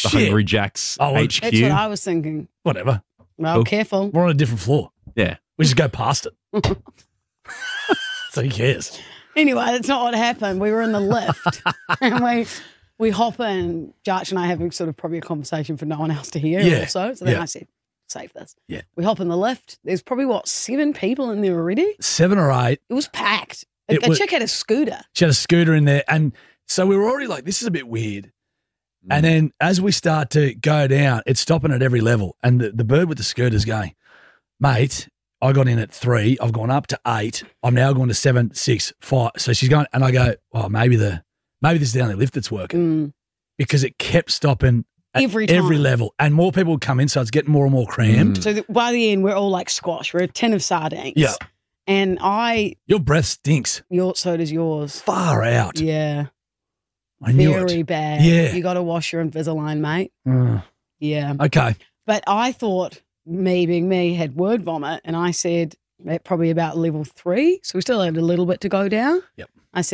The Hungry Jack's HQ. That's what I was thinking. Whatever. Well, careful. We're on a different floor. Yeah. We just go past it. So who cares? Anyway, that's not what happened. We were in the lift and we hop in. Jarch and I having sort of probably a conversation for no one else to hear also. So then I said, save this. Yeah. We hop in the lift. There's probably, 7 people in there already? 7 or 8. It was packed. A chick had a scooter. She had a scooter in there. And so we were already like, this is a bit weird. And then as we start to go down, it's stopping at every level. And the bird with the scooter's going, mate, I got in at 3. I've gone up to 8. I'm now going to 7, 6, 5. So she's going, and I go, oh, maybe this is the only lift that's working. Because it kept stopping at every level. And more people would come in, so it's getting more and more crammed. So by the end, we're all like squash. We're a tin of sardines. Yeah. And your breath stinks. So does yours. Far out. Yeah. I knew it. Very bad. Yeah. You got to wash your Invisalign, mate. Yeah. Okay. But I thought, me being me, had word vomit, and I said probably about level 3. So we still had a little bit to go down. Yep. I said,